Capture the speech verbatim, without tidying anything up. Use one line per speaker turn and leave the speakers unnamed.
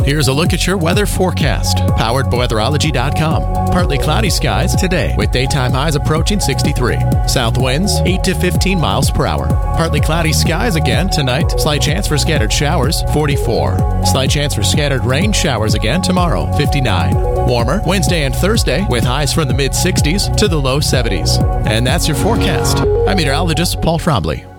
Here's a look at your weather forecast, powered by weatherology dot com. Partly cloudy skies today with daytime highs approaching sixty-three. South winds eight to fifteen miles per hour. Partly cloudy skies again tonight. Slight chance for scattered showers, forty-four. Slight chance for scattered rain showers again tomorrow, fifty-nine. Warmer Wednesday and Thursday with highs from the mid sixties to the low seventies. And that's your forecast. I'm meteorologist Paul Trombley.